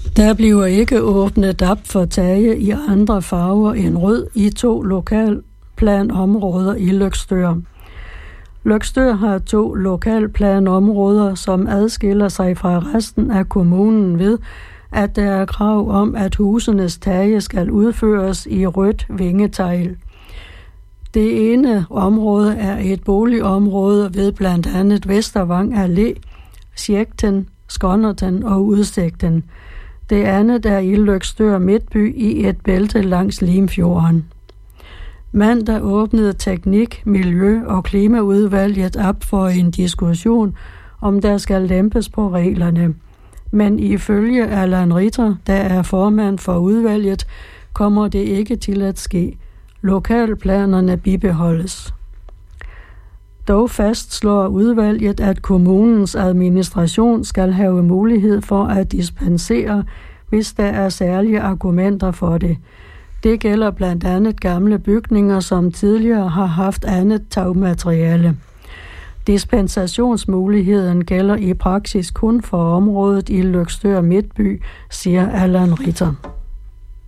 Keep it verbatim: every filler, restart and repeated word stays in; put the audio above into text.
Der bliver ikke åbnet op for tage i andre farver end rød i to lokalplanområder i Løgstør. Løgstør har to lokalplanområder, som adskiller sig fra resten af kommunen ved, at der er krav om, at husenes tage skal udføres i rødt vingetegl. Det ene område er et boligområde ved blandt andet Vestervang Allé, Sjægten, Skonnerten og Udsigten. Det andet er i Løgstør Midtby i et bælte langs Limfjorden. Mandag åbnede Teknik-, Miljø- og Klimaudvalget op for en diskussion, om der skal lempes på reglerne. Men ifølge Allan Ritter, der er formand for udvalget, kommer det ikke til at ske. Lokalplanerne bibeholdes. Dog fastslår udvalget, at kommunens administration skal have mulighed for at dispensere, hvis der er særlige argumenter for det. Det gælder blandt andet gamle bygninger, som tidligere har haft andet tagmateriale. Dispensationsmuligheden gælder i praksis kun for området i Løgstør Midtby, siger Allan Ritter.